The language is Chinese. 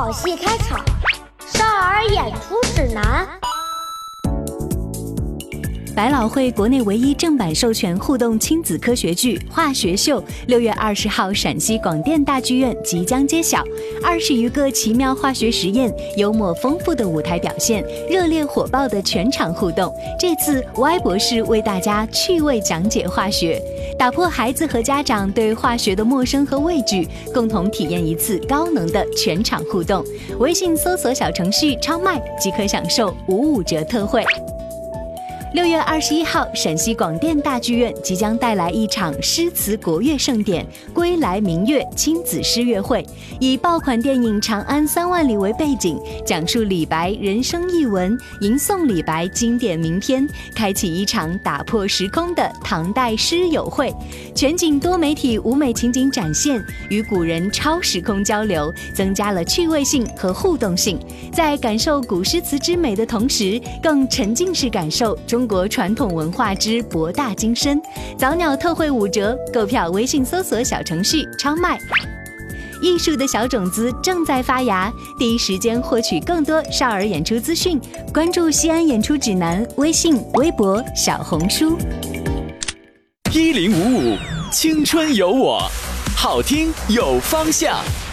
好戏开场，少儿演出指南。 百老汇国内唯一正版授权互动亲子科学剧《化学秀》6月20号陕西广电大剧院即将揭晓，20余个奇妙化学实验，幽默丰富的舞台表现，热烈火爆的全场互动。这次 Y 博士为大家趣味讲解化学，打破孩子和家长对化学的陌生和畏惧，共同体验一次高能的全场互动。微信搜索小程序超麦即可享受55折特惠。6月21号，陕西广电大剧院即将带来一场诗词国乐盛典——归来明月亲子诗乐会，以爆款电影《长安3万里》为背景，讲述李白人生译文，吟诵李白经典名篇，开启一场打破时空的唐代诗友会。全景多媒体舞美情景展现，与古人超时空交流，增加了趣味性和互动性。在感受古诗词之美的同时，更沉浸式感受中国传统文化之博大精深。早鸟特惠5折，购票微信搜索小程序超卖。艺术的小种子正在发芽，第一时间获取更多少儿演出资讯，关注西安演出指南微信、微博、小红书。 1055青春有我，好听有方向。